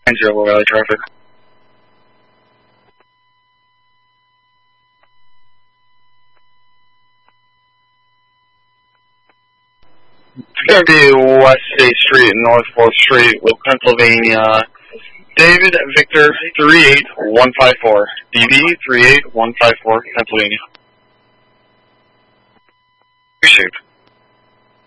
0 Low Valley traffic. It's going to be West State Street and North 4th Street with Pennsylvania. David Victor 38154. DB 38154, Pennsylvania. Appreciate it.